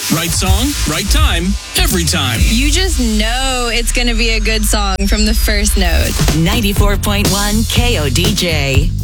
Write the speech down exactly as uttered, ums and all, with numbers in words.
Right song, right time, every time. You just know it's going to be a good song from the first note. ninety-four point one K O D J.